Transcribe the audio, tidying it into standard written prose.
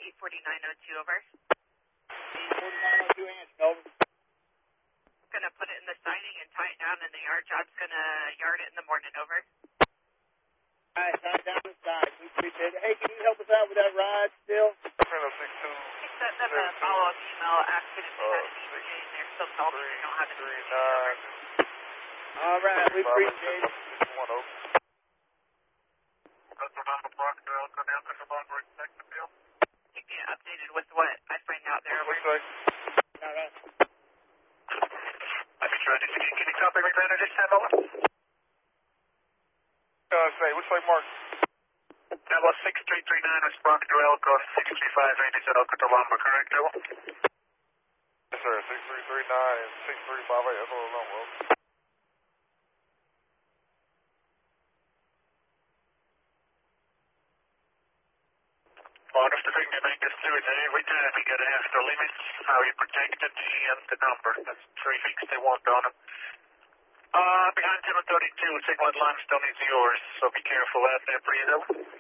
84902, over. 84902, answer, over. Gonna put it in the siding and tie it down, and the yard job's gonna yard it in the morning, over. Alright, tie it down the side. We appreciate it. Hey, can you help us out with that ride still? I sent them a follow-up email asking if they had any information. They're still salty. They don't have any. Alright, we appreciate it. You get updated with what I find out there, over. Alright. Can you copy me, Commander? Just have over. Looks like Mark. Bravo 6339 is Brock Elko, 6580 Elko to Lomba, correct, Devil? Yes, sir. 6339 and 6358. That's all along, well. One of the things you make us do is every time we get asked the limits, how you protected and the number. That's 3 things they want on them. Behind 732, Sigma Limestone is yours, so be careful out there, please.